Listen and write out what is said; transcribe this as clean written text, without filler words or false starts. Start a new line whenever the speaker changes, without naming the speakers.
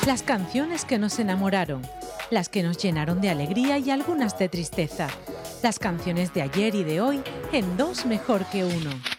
Las canciones que nos enamoraron, las que nos llenaron de alegría y algunas de tristeza. Las canciones de ayer y de hoy en Dos Mejor que Uno.